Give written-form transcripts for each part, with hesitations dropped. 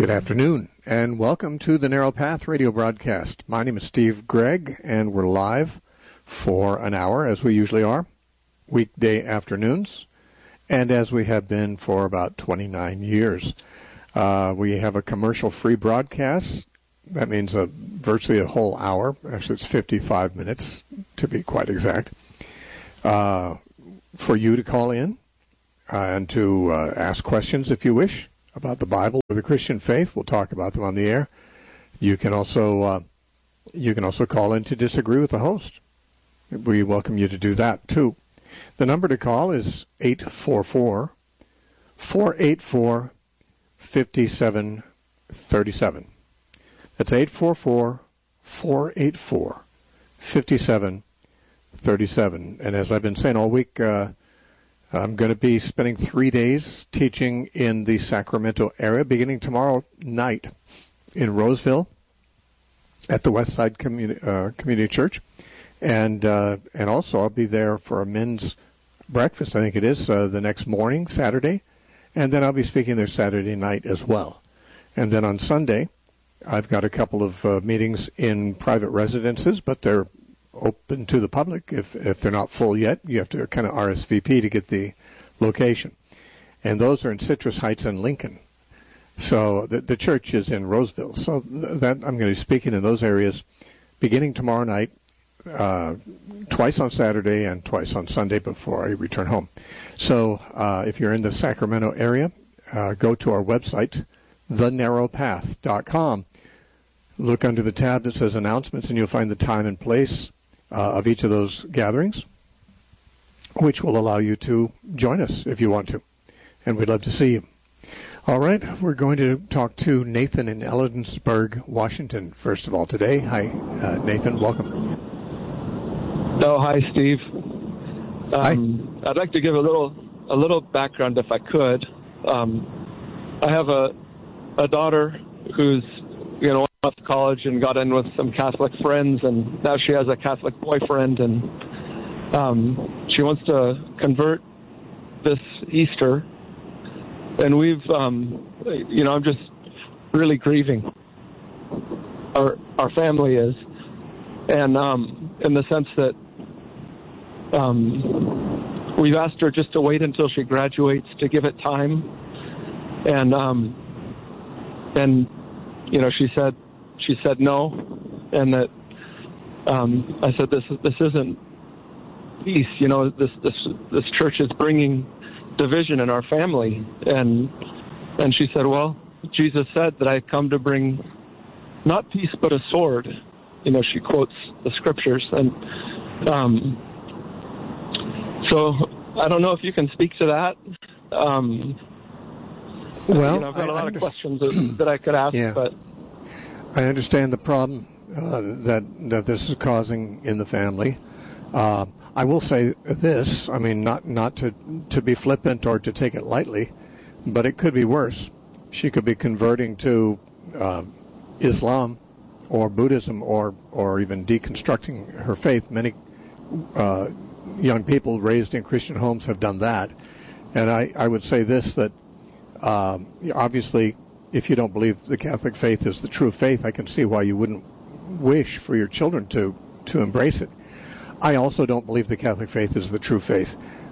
Good afternoon, and welcome to the Narrow Path radio broadcast. My name is Steve Gregg, and we're live for an hour, as we usually are, weekday afternoons, and as we have been for about 29 years. We have a commercial-free broadcast. That means virtually a whole hour. Actually, it's 55 minutes, to be quite exact, for you to call in and to ask questions if you wish about the Bible or the Christian faith. We'll talk about them on the air. You can also call in to disagree with the host. We welcome you to do that too. The number to call is 844-484-5737. That's 844-484-5737. And as I've been saying all week, I'm going to be spending 3 days teaching in the Sacramento area, beginning tomorrow night in Roseville at the Westside Community Church. And also I'll be there for a men's breakfast, I think it is, the next morning, Saturday. And then I'll be speaking there Saturday night as well. And then on Sunday, I've got a couple of meetings in private residences, but they're open to the public. If they're not full yet, you have to kind of RSVP to get the location. And those are in Citrus Heights and Lincoln. So the church is in Roseville. So that I'm going to be speaking in those areas beginning tomorrow night, twice on Saturday and twice on Sunday before I return home. So if you're in the Sacramento area, go to our website, thenarrowpath.com. Look under the tab that says announcements, and you'll find the time and place of each of those gatherings, which will allow you to join us if you want to. And we'd love to see you. All right, we're going to talk to Nathan in Ellensburg, Washington, first of all today. Hi, Nathan. Welcome. Oh, hi, Steve. Hi. I'd like to give a little background if I could. I have a daughter who's went off to college and got in with some Catholic friends, and now she has a Catholic boyfriend, and she wants to convert this Easter. And we've, I'm just really grieving. Our family is, and in the sense that we've asked her just to wait until she graduates to give it time, and she said no, and that I said this isn't peace. This church is bringing division in our family, and she said, well, Jesus said that I come to bring not peace but a sword. She quotes the scriptures, and so I don't know if you can speak to that. Well, I've got a lot of questions that I could ask, but I understand the problem that this is causing in the family. I will say this, I mean, not to be flippant or to take it lightly, but it could be worse. She could be converting to Islam or Buddhism or even deconstructing her faith. Many young people raised in Christian homes have done that. And I would say this, that obviously, if you don't believe the Catholic faith is the true faith, I can see why you wouldn't wish for your children to embrace it. I also don't believe the Catholic faith is the true faith.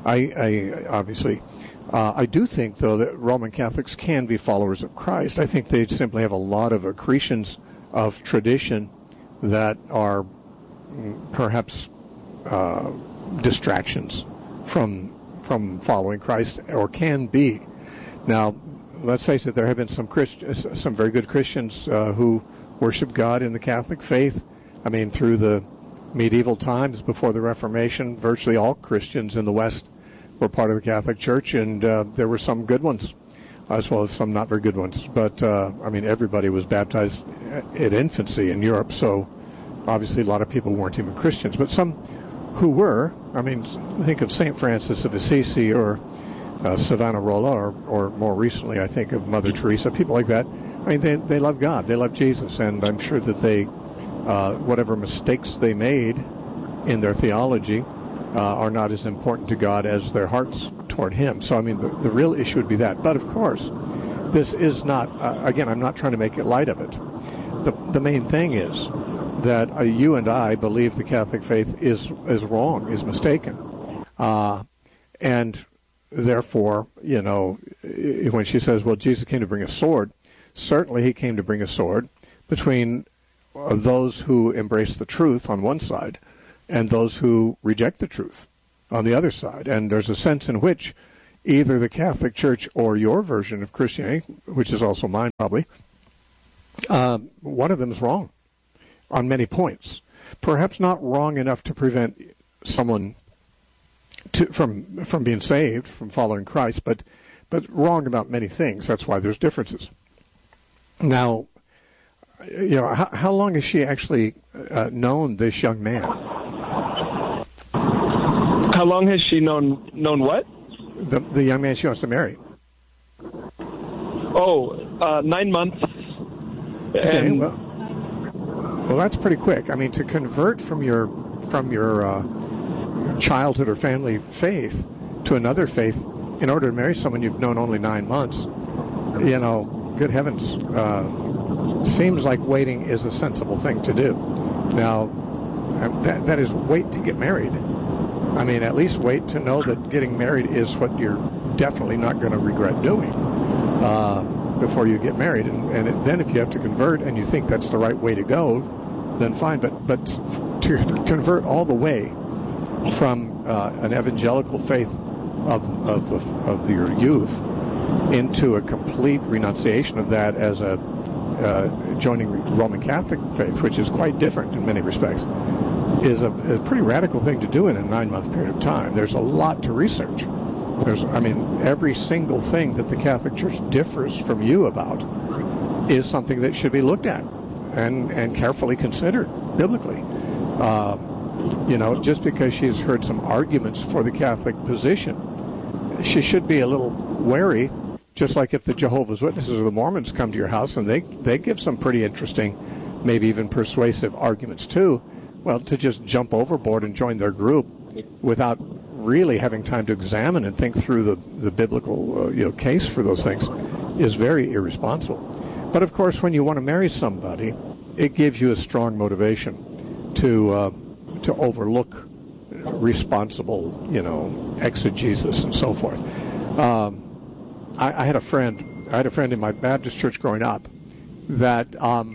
I do think, though, that Roman Catholics can be followers of Christ. I think they simply have a lot of accretions of tradition that are perhaps distractions from following Christ, or can be. Now, let's face it, there have been some very good Christians who worship God in the Catholic faith. I mean, through the medieval times before the Reformation, virtually all Christians in the West were part of the Catholic Church, and there were some good ones, as well as some not very good ones. But, everybody was baptized at infancy in Europe, so obviously a lot of people weren't even Christians. But some who were, think of St. Francis of Assisi or Savonarola, or more recently, I think of Mother Teresa, people like that. They love God, they love Jesus, and I'm sure that they, whatever mistakes they made in their theology, are not as important to God as their hearts toward Him. So, the real issue would be that. But, of course, This is not, again, I'm not trying to make light of it. The main thing is that you and I believe the Catholic faith is wrong, is mistaken. And therefore, when she says, well, Jesus came to bring a sword, certainly he came to bring a sword between those who embrace the truth on one side and those who reject the truth on the other side. And there's a sense in which either the Catholic Church or your version of Christianity, which is also mine probably, one of them is wrong on many points. Perhaps not wrong enough to prevent someone from being saved, from following Christ, but wrong about many things. That's why there's differences. Now, how long has she actually known this young man? How long has she known what? The young man she wants to marry. 9 months. Okay, well, that's pretty quick. I mean, to convert from your childhood or family faith to another faith in order to marry someone you've known only 9 months, good heavens, seems like waiting is a sensible thing to do. Now, that is wait to get married. I mean, at least wait to know that getting married is what you're definitely not going to regret doing before you get married. And then if you have to convert and you think that's the right way to go, then fine. But to convert all the way from an evangelical faith of your youth into a complete renunciation of that as a joining Roman Catholic faith, which is quite different in many respects, is a pretty radical thing to do in a 9-month period of time. There's a lot to research. Every single thing that the Catholic Church differs from you about is something that should be looked at and carefully considered biblically. Just because she's heard some arguments for the Catholic position, she should be a little wary, just like if the Jehovah's Witnesses or the Mormons come to your house and they give some pretty interesting, maybe even persuasive arguments too. Well, to just jump overboard and join their group without really having time to examine and think through the biblical case for those things is very irresponsible. But of course, when you want to marry somebody, it gives you a strong motivation to overlook responsible, exegesis and so forth. I had a friend in my Baptist church growing up that,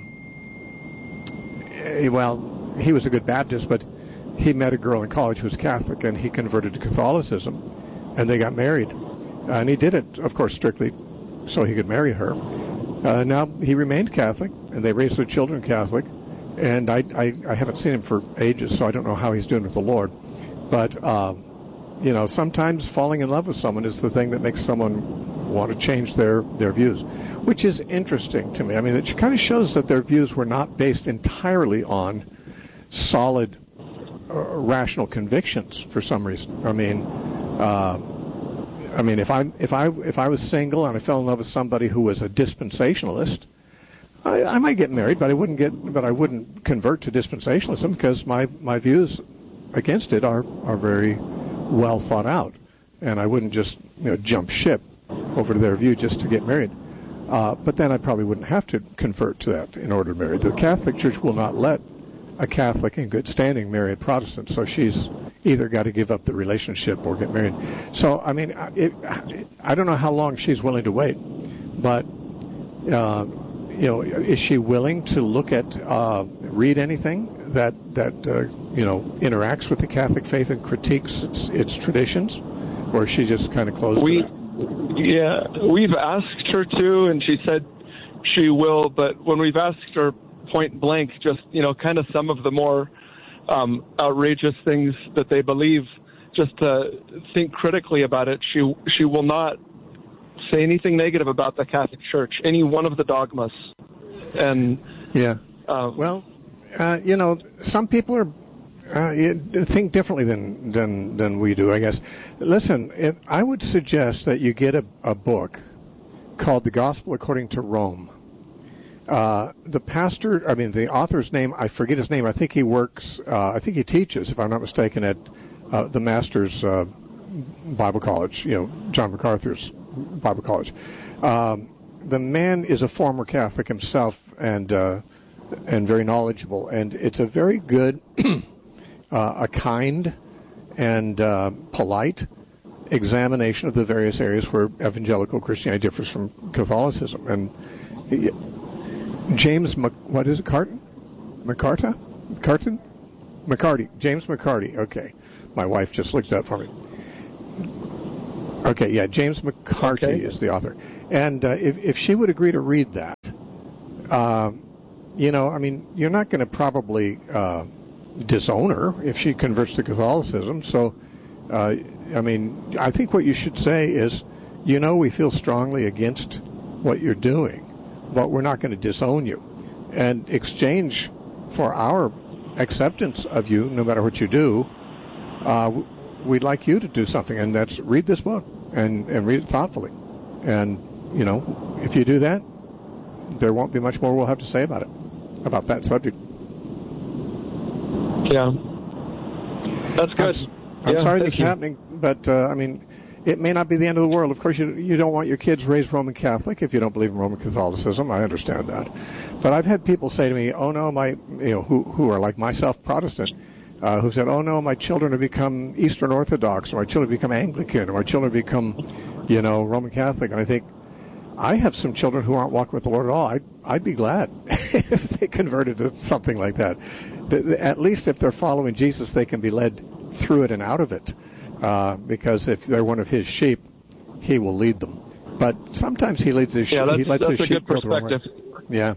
he was a good Baptist, but he met a girl in college who was Catholic, and he converted to Catholicism, and they got married. And he did it, of course, strictly so he could marry her. Now, he remained Catholic, and they raised their children Catholic, and I haven't seen him for ages, so I don't know how he's doing with the Lord. But, sometimes falling in love with someone is the thing that makes someone want to change their views, which is interesting to me. I mean, it kind of shows that their views were not based entirely on solid, rational convictions for some reason. I mean, if I was single and I fell in love with somebody who was a dispensationalist, I might get married, but I wouldn't convert to dispensationalism because my views against it are very well thought out, and I wouldn't just jump ship over to their view just to get married. But then I probably wouldn't have to convert to that in order to marry. The Catholic Church will not let a Catholic in good standing marry a Protestant, so she's either got to give up the relationship or get married. So, I mean, I don't know how long she's willing to wait, but, is she willing to look at, read anything that interacts with the Catholic faith and critiques its traditions, or is she just kind of closed to that? Yeah, we've asked her to, and she said she will, but when we've asked her point blank, just, kind of some of the more outrageous things that they believe, just to think critically about it, she will not say anything negative about the Catholic Church, any one of the dogmas. And yeah, some people are think differently than we do, I guess. Listen, I would suggest that you get a book called The Gospel According to Rome. The author's name, I forget his name. I think he teaches, if I'm not mistaken, at the Master's Bible College, John MacArthur's Bible College. the man is a former Catholic himself and very knowledgeable, and it's a very good, a kind and polite examination of the various areas where evangelical Christianity differs from Catholicism. And James, what is it, McCarty? James McCarty. Okay. My wife just looked it up for me. Okay, yeah, James McCarty is the author. And if she would agree to read that, you're not going to probably disown her if she converts to Catholicism. So, I think what you should say is, we feel strongly against what you're doing, but we're not going to disown you. And exchange for our acceptance of you, no matter what you do, we'd like you to do something, and that's read this book and read it thoughtfully. And, if you do that, there won't be much more we'll have to say about it, about that subject. Yeah. That's good. I'm sorry this is happening, but, it may not be the end of the world. Of course, you don't want your kids raised Roman Catholic if you don't believe in Roman Catholicism. I understand that. But I've had people say to me, oh, no, who are like myself, Protestant, who said, oh, no, my children have become Eastern Orthodox, or my children become Anglican, or my children become, Roman Catholic. And I think, I have some children who aren't walking with the Lord at all. I'd be glad if they converted to something like that. At least if they're following Jesus, they can be led through it and out of it. Because if they're one of his sheep, he will lead them. But sometimes he leads his sheep. Yeah, he lets that's his a sheep good perspective. Yeah.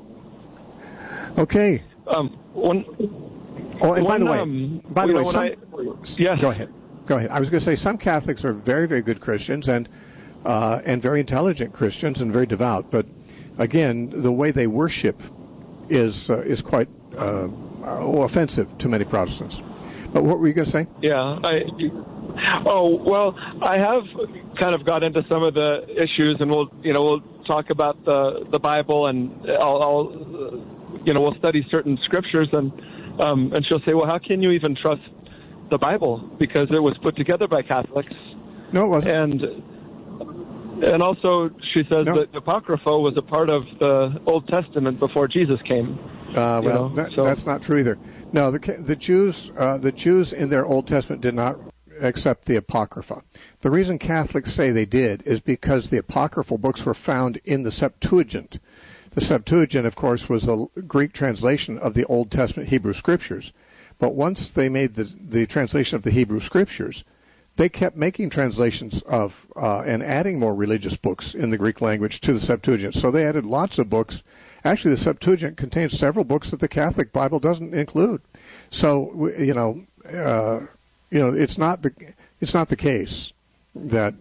Okay. By the way, yes. Go ahead. I was going to say some Catholics are very, very good Christians and very intelligent Christians and very devout. But again, the way they worship is quite offensive to many Protestants. But what were you going to say? Yeah. I have kind of got into some of the issues, and we'll talk about the Bible, and we'll study certain scriptures, and she'll say, well, how can you even trust the Bible? Because it was put together by Catholics. No, it wasn't. And also she says that the Apocrypha was a part of the Old Testament before Jesus came. That's not true either. No, the Jews in their Old Testament did not accept the Apocrypha. The reason Catholics say they did is because the apocryphal books were found in the Septuagint. The Septuagint, of course, was a Greek translation of the Old Testament Hebrew Scriptures. But once they made the translation of the Hebrew Scriptures, they kept making translations of and adding more religious books in the Greek language to the Septuagint. So they added lots of books. Actually, the Septuagint contains several books that the Catholic Bible doesn't include. So it's not the case that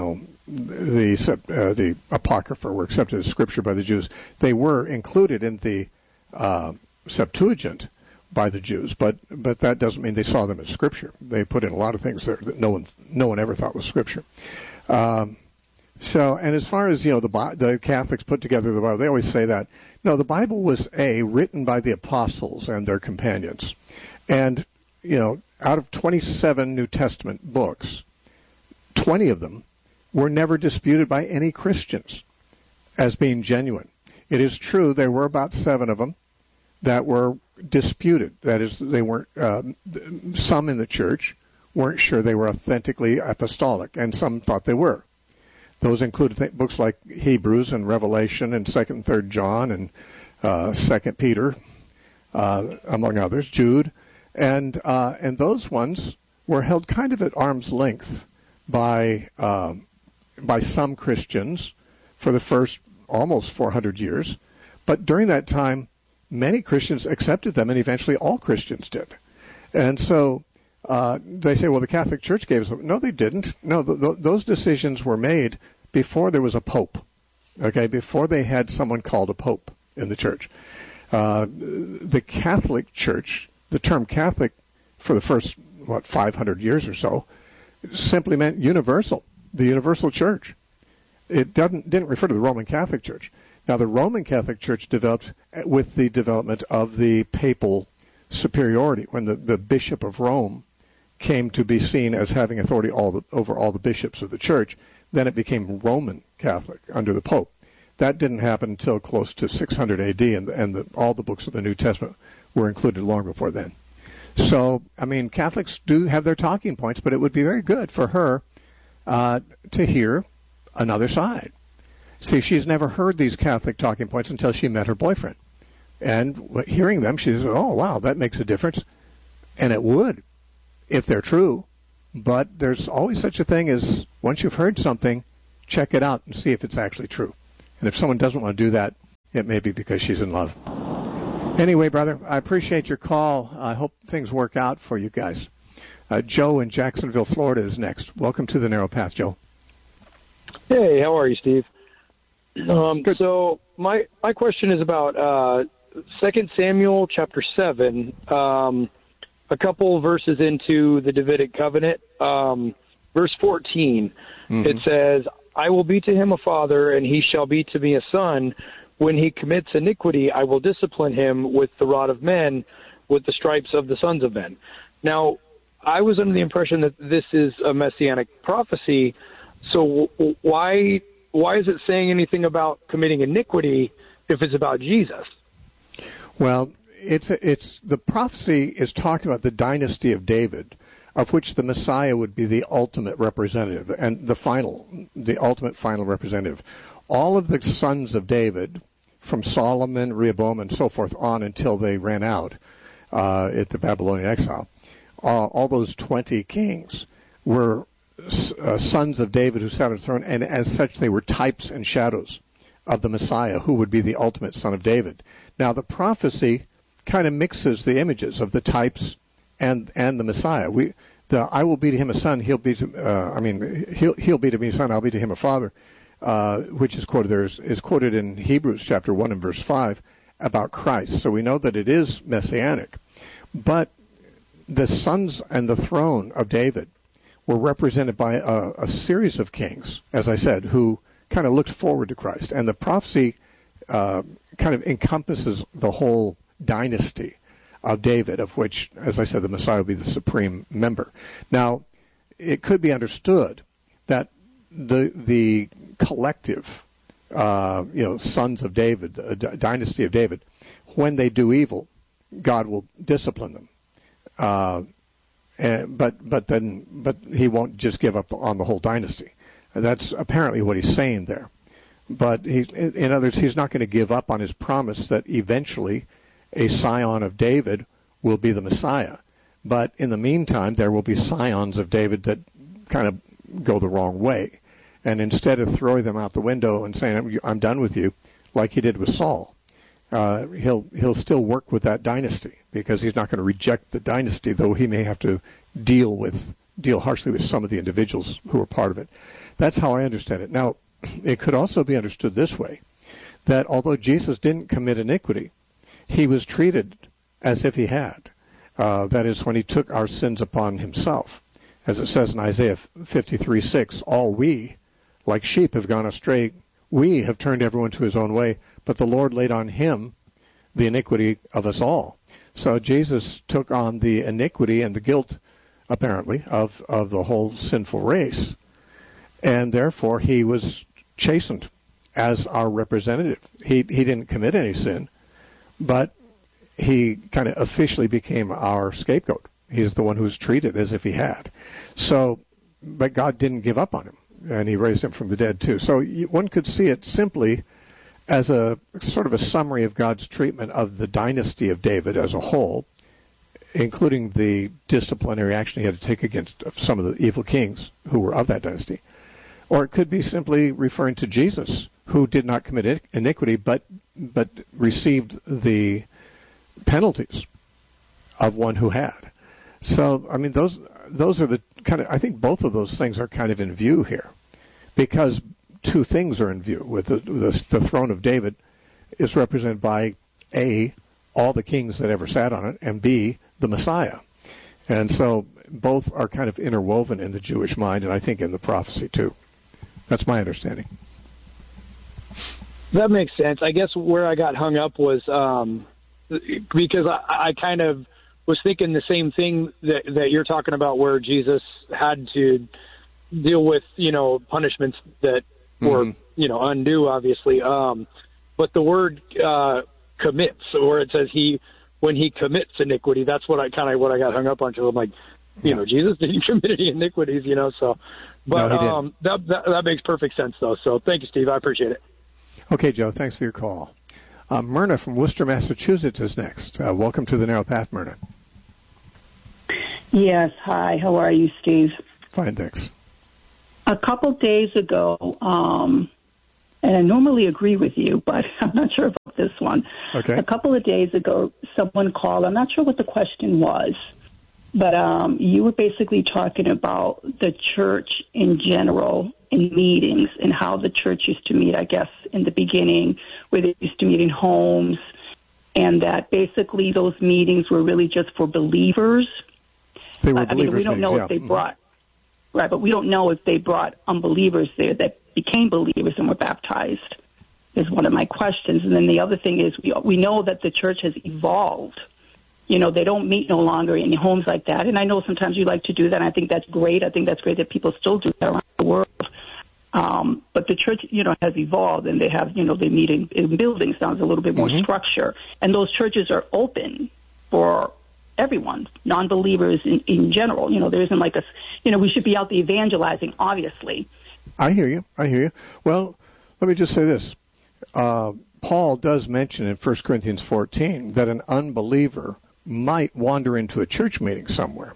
the Apocrypha were accepted as Scripture by the Jews. They were included in the Septuagint by the Jews, but that doesn't mean they saw them as Scripture. They put in a lot of things there that no one ever thought was Scripture. And as far as the Catholics put together the Bible, they always say that no, the Bible was written by the apostles and their companions, and out of 27 New Testament books, 20 of them were never disputed by any Christians as being genuine. It is true there were about 7 of them that were disputed. That is, they weren't. Some in the church weren't sure they were authentically apostolic, and some thought they were. Those included books like Hebrews and Revelation and 2nd and 3rd John and 2nd Peter, among others, Jude, and those ones were held kind of at arm's length by some Christians for the first almost 400 years, but during that time, many Christians accepted them, and eventually all Christians did. And so they say, well, the Catholic Church gave us them. No, they didn't. No, those decisions were made before there was a pope, before they had someone called a pope in the church. The Catholic Church, the term Catholic for the first, 500 years or so, simply meant universal, the universal church. It didn't refer to the Roman Catholic Church. Now, the Roman Catholic Church developed with the development of the papal superiority, when the Bishop of Rome came to be seen as having authority over all the bishops of the church. Then it became Roman Catholic under the Pope. That didn't happen until close to 600 A.D., and all the books of the New Testament were included long before then. So, I mean, Catholics do have their talking points, but it would be very good for her to hear another side. See, she's never heard these Catholic talking points until she met her boyfriend. And hearing them, she says, oh, wow, that makes a difference. And it would, if they're true. But there's always such a thing as, once you've heard something, check it out and see if it's actually true. And if someone doesn't want to do that, it may be because she's in love. Anyway, brother, I appreciate your call. I hope things work out for you guys. Joe in Jacksonville, Florida is next. Welcome to the Narrow Path, Joe. Hey, how are you, Steve? So my question is about 2 Samuel chapter 7, a couple verses into the Davidic covenant. Verse 14, It says, I will be to him a father, and he shall be to me a son. When he commits iniquity, I will discipline him with the rod of men, with the stripes of the sons of men. Now, I was under the impression that this is a messianic prophecy, so why is it saying anything about committing iniquity if it's about Jesus? Well, it's the prophecy is talking about the dynasty of David, of which the Messiah would be the ultimate representative and the ultimate final representative. All of the sons of David, from Solomon, Rehoboam, and so forth on until they ran out at the Babylonian exile, all those 20 kings were sons of David who sat on the throne, and as such they were types and shadows of the Messiah, who would be the ultimate son of David. Now, the prophecy kind of mixes the images of the types and the Messiah. I will be to him a son. He'll be to he'll be to me a son. I'll be to him a father, which is quoted there is quoted in Hebrews chapter 1 and verse 5 about Christ. So we know that it is messianic, but the sons and the throne of David were represented by a series of kings, as I said, who kind of looked forward to Christ. And the prophecy kind of encompasses the whole dynasty of David, of which, as I said, the Messiah will be the supreme member. Now, it could be understood that the collective, sons of David, dynasty of David, when they do evil, God will discipline them. But he won't just give up on the whole dynasty. And that's apparently what he's saying there. But in other words, he's not going to give up on his promise that eventually a scion of David will be the Messiah. But in the meantime, there will be scions of David that kind of go the wrong way. And instead of throwing them out the window and saying, I'm done with you, like he did with Saul, he'll still work with that dynasty, because he's not going to reject the dynasty, though he may have to deal harshly with some of the individuals who are part of it. That's how I understand it. Now, it could also be understood this way, that although Jesus didn't commit iniquity, he was treated as if he had. That is, when he took our sins upon himself. As it says in Isaiah 53:6, all we, like sheep, have gone astray. We have turned everyone to his own way, but the Lord laid on him the iniquity of us all. So Jesus took on the iniquity and the guilt, apparently, of the whole sinful race. And therefore, he was chastened as our representative. He didn't commit any sin, but he kind of officially became our scapegoat. He's the one who was treated as if he had. So, but God didn't give up on him, and he raised him from the dead too. So one could see it simply as a sort of a summary of God's treatment of the dynasty of David as a whole, including the disciplinary action he had to take against some of the evil kings who were of that dynasty. Or it could be simply referring to Jesus, who did not commit iniquity, but received the penalties of one who had. So, I mean, those are the kind of, I think both of those things are kind of in view here, because two things are in view. With the throne of David is represented by A, all the kings that ever sat on it, and B, the Messiah. And so both are kind of interwoven in the Jewish mind, and I think in the prophecy too. That's my understanding. That makes sense. I guess where I got hung up was because I kind of was thinking the same thing that you're talking about, where Jesus had to deal with, punishments that were undo, obviously. But the word commits, or it says when he commits iniquity, that's what I got hung up on. So I'm like, Jesus didn't commit any iniquities, so. But no, that makes perfect sense, though. So thank you, Steve. I appreciate it. Okay, Joe, thanks for your call. Myrna from Worcester, Massachusetts is next. Welcome to the Narrow Path, Myrna. Yes, hi. How are you, Steve? Fine, thanks. A couple days ago, and I normally agree with you, but I'm not sure about this one. Okay. A couple of days ago, someone called. I'm not sure what the question was, but you were basically talking about the church in general in meetings and how the church used to meet, I guess, in the beginning, where they used to meet in homes, and that basically those meetings were really just for believers. They were believers. We don't know if they brought, right, but we don't know if they brought unbelievers there that became believers and were baptized, is one of my questions. And then the other thing is we know that the church has evolved. They don't meet no longer in homes like that. And I know sometimes you like to do that, and I think that's great. I think that's great that people still do that around the world. But the church, has evolved, and they have, they meet in buildings. Sounds a little bit more structure. And those churches are open for everyone, non-believers in general. There isn't like we should be out there evangelizing, obviously. I hear you. Well, let me just say this. Paul does mention in 1 Corinthians 14 that an unbeliever might wander into a church meeting somewhere.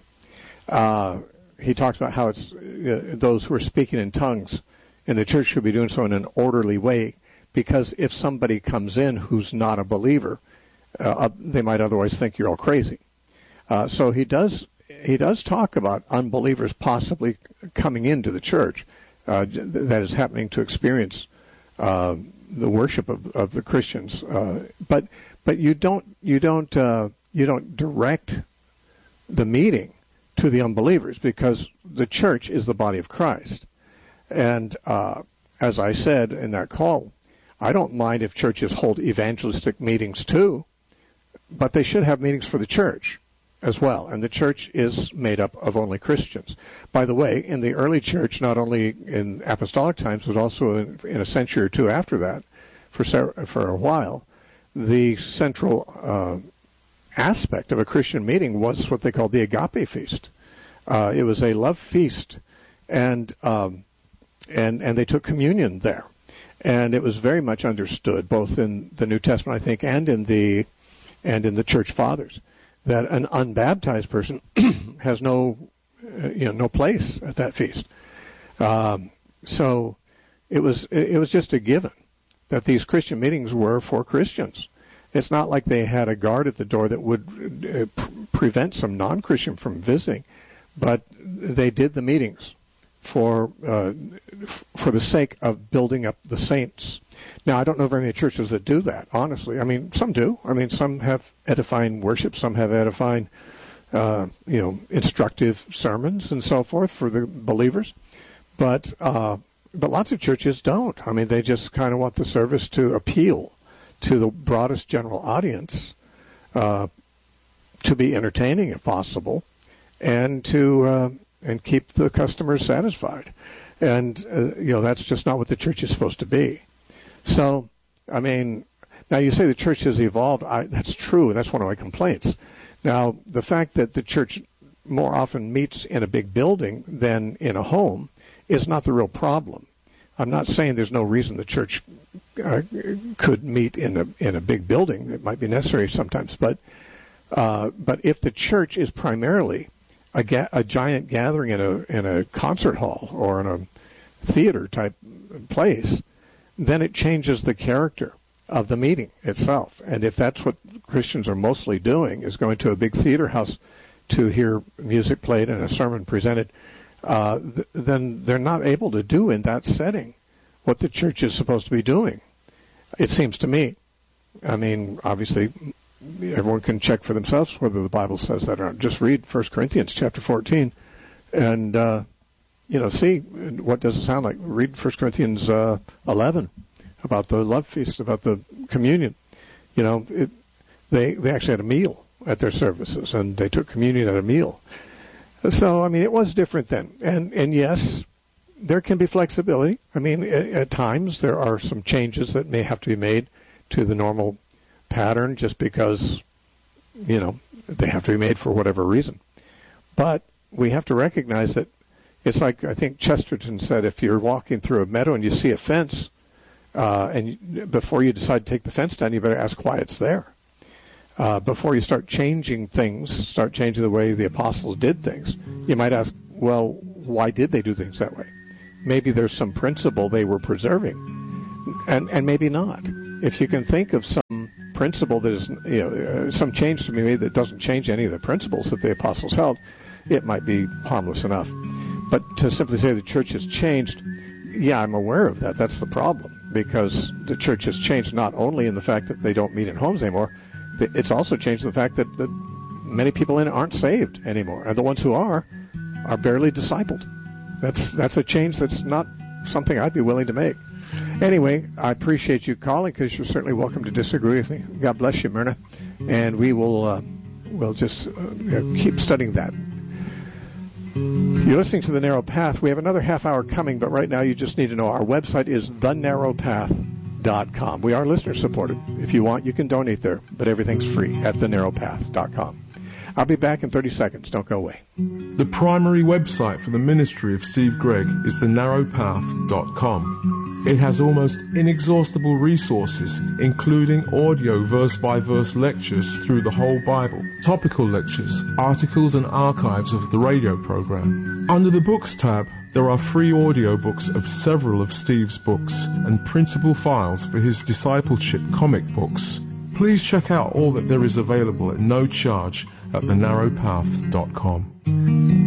He talks about how it's those who are speaking in tongues in the church should be doing so in an orderly way, because if somebody comes in who's not a believer, they might otherwise think you're all crazy. So he does talk about unbelievers possibly coming into the church that is happening to experience the worship of the Christians. But you don't direct the meeting to the unbelievers, because the church is the body of Christ. And as I said in that call, I don't mind if churches hold evangelistic meetings too, but they should have meetings for the church as well. And the church is made up of only Christians. By the way, in the early church, not only in apostolic times, but also in a century or two after that, for a while, the central aspect of a Christian meeting was what they called the agape feast. It was a love feast, and they took communion there. And it was very much understood, both in the New Testament, I think, and in the church fathers, that an unbaptized person has no place at that feast. So it was just a given that these Christian meetings were for Christians. It's not like they had a guard at the door that would prevent some non-Christian from visiting, but they did the meetings for the sake of building up the saints. Now, I don't know very many churches that do that, honestly. I mean, some do. I mean, some have edifying worship, some have edifying, instructive sermons and so forth for the believers. But lots of churches don't. I mean, they just kind of want the service to appeal to the broadest general audience, to be entertaining if possible, and keep the customers satisfied. And that's just not what the church is supposed to be. So, I mean, now you say the church has evolved. That's true, and that's one of my complaints. Now, the fact that the church more often meets in a big building than in a home is not the real problem. I'm not saying there's no reason the church could meet in a big building. It might be necessary sometimes, but if the church is primarily a giant gathering in a concert hall or in a theater type place, then it changes the character of the meeting itself. And if that's what Christians are mostly doing, is going to a big theater house to hear music played and a sermon presented, then they're not able to do in that setting what the church is supposed to be doing, it seems to me. I mean, obviously, everyone can check for themselves whether the Bible says that or not. Just read 1 Corinthians chapter 14 and, see what does it sound like. Read 1 Corinthians 11 about the love feast, about the communion. They actually had a meal at their services, and they took communion at a meal. So, I mean, it was different then. And yes, there can be flexibility. I mean, at times there are some changes that may have to be made to the normal pattern just because, you know, they have to be made for whatever reason. But we have to recognize that it's like, I think Chesterton said, if you're walking through a meadow and you see a fence, before you decide to take the fence down, you better ask why it's there. Before you start changing things, start changing the way the apostles did things, you might ask, well, why did they do things that way? Maybe there's some principle they were preserving, and maybe not. If you can think of some principle that is, you know, some change to be made that doesn't change any of the principles that the apostles held, it might be harmless enough. But to simply say the church has changed, yeah, I'm aware of that. That's the problem, because the church has changed not only in the fact that they don't meet in homes anymore, it's also changed in the fact that many people in it aren't saved anymore, and the ones who are barely discipled. That's a change that's not something I'd be willing to make. Anyway, I appreciate you calling, because you're certainly welcome to disagree with me. God bless you, Myrna, and we will we'll just keep studying that. You're listening to The Narrow Path. We have another half hour coming, but right now you just need to know our website is thenarrowpath.com. We are listener supported. If you want, you can donate there, but everything's free at thenarrowpath.com. I'll be back in 30 seconds. Don't go away. The primary website for the ministry of Steve Gregg is thenarrowpath.com. It has almost inexhaustible resources, including audio verse-by-verse lectures through the whole Bible, topical lectures, articles and archives of the radio program. Under the Books tab, there are free audiobooks of several of Steve's books and printable files for his discipleship comic books. Please check out all that there is available at no charge at thenarrowpath.com.